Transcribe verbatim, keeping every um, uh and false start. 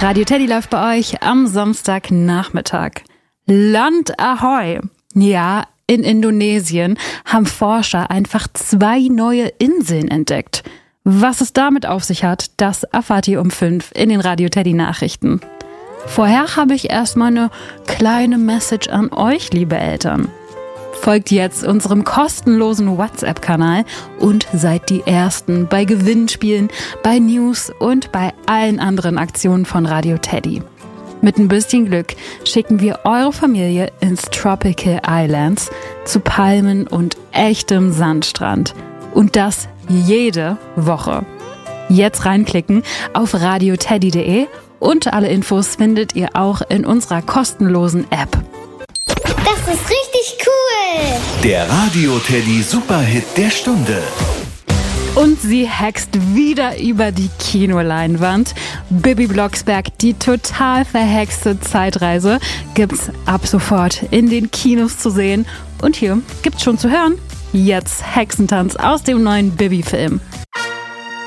Radio Teddy läuft bei euch am Samstagnachmittag. Land Ahoi! Ja, in Indonesien haben Forscher einfach zwei neue Inseln entdeckt. Was es damit auf sich hat, das erfahrt ihr um fünf in den Radio Teddy Nachrichten. Vorher habe ich erstmal eine kleine Message an euch, liebe Eltern. Folgt jetzt unserem kostenlosen WhatsApp-Kanal und seid die Ersten bei Gewinnspielen, bei News und bei allen anderen Aktionen von Radio Teddy. Mit ein bisschen Glück schicken wir eure Familie ins Tropical Islands zu Palmen und echtem Sandstrand. Und das jede Woche. Jetzt reinklicken auf radioteddy punkt de und alle Infos findet ihr auch in unserer kostenlosen App. Das ist richtig cool! Der Radio Teddy Superhit der Stunde. Und sie hext wieder über die Kinoleinwand. Bibi Blocksberg, die total verhexte Zeitreise, gibt's ab sofort in den Kinos zu sehen. Und hier gibt's schon zu hören. Jetzt Hexentanz aus dem neuen Bibi-Film.